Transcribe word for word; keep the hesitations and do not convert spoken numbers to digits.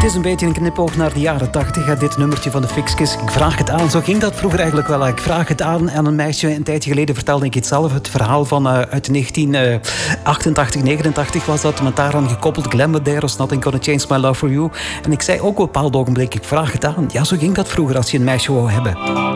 is een beetje een knipoog naar de jaren tachtig. Dit nummertje van de Fixkes. Ik vraag het aan. Zo ging dat vroeger eigenlijk wel. Ik vraag het aan aan een meisje. Een tijdje geleden vertelde ik iets zelf. Het verhaal van uh, uit negentien achtentachtig, negenentachtig was dat. Met daaraan gekoppeld Glamour There's Nothing Gonna Change My Love For You. En ik zei ook op een bepaald ogenblik, ik vraag het aan. Ja, zo ging dat vroeger als je een meisje wou hebben.